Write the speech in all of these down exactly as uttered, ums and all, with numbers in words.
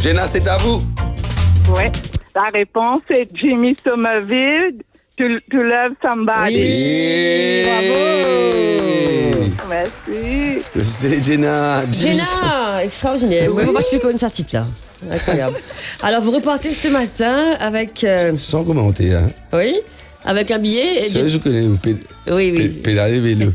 Jenna, c'est à vous. Ouais. La réponse est Jimmy Somerville, To, to Love Somebody. Oui. Bravo. Merci. C'est Jenna. Jimmy. Jenna, extraordinaire. Vous ne pouvez pas expliquer une titre là. Incroyable. Alors, vous repartez ce matin avec. euh, Sans commenter, hein. Oui, avec un billet. et C'est vrai, du- je connais. Pé- Oui, pé- oui. Pédaler vélo.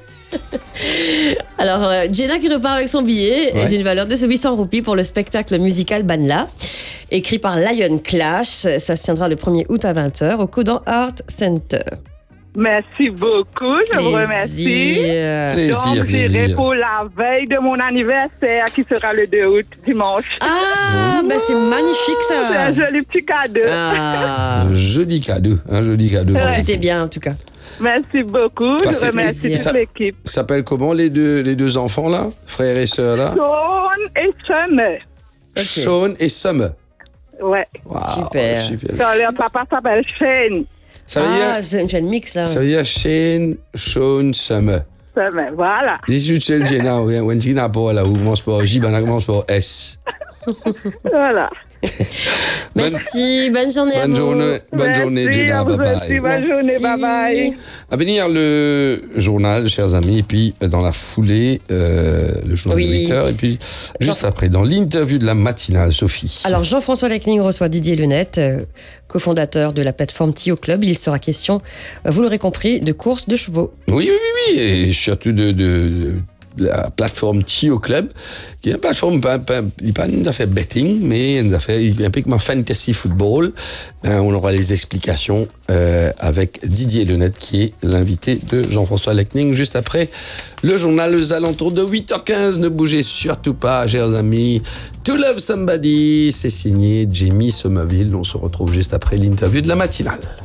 Alors, euh, Jenna qui repart avec son billet Ouais. d'une valeur de huit cents roupies pour le spectacle musical Banla, écrit par Lion Clash. Ça se tiendra le premier août à vingt heures au Codan Art Center. Merci beaucoup. Je vous remercie. Plaisir. Plaisir, Donc, j'irai plaisir. pour la veille de mon anniversaire qui sera le deux août, dimanche. Ah, ben c'est magnifique C'est ça. un joli petit cadeau. Ah, Un joli cadeau. Un joli cadeau. profitez bien en tout cas. Merci beaucoup. Passez Je remercie plaisir. toute l'équipe. S'appelle comment les deux, les deux enfants là? Frères et sœurs là? Dawn et Summer. Sean et Summer. Ouais. Wow, Super. super. Ça, leur papa s'appelle Shane. Ça veut Ah, dire, j'ai j'ai le mix là. ça veut dire Shane, Sean, Summer. Summer, voilà. Dis-tu, tu sais le Jenna, ou un petit n'a pas là, ou commence par J, ben commence par S. Voilà. Merci, bonne journée à Bonne vous. journée, bonne Merci, journée, Jenna, à vous bye aussi. bye. Bonne Merci. journée, bye bye. À venir le journal, chers amis, et puis dans la foulée, euh, le journal Oui. de huit heures, et puis juste Jean- après, dans l'interview de la matinale, Sophie. Alors, Jean-François Lecning reçoit Didier Lenette, euh, cofondateur de la plateforme Tio Club. Il sera question, euh, vous l'aurez compris, de courses de chevaux. Oui, oui, oui, oui, et surtout de, de, de la plateforme Tio Club, qui est une plateforme, pas, pas, pas une affaire betting, mais une affaire un peu comme fantasy football. Ben, on aura les explications euh, avec Didier Lenette, qui est l'invité de Jean-François Lecning, juste après le journal aux alentours de huit heures quinze. Ne bougez surtout pas, chers amis. To Love Somebody, c'est signé Jamie Somerville. On se retrouve juste après l'interview de la matinale.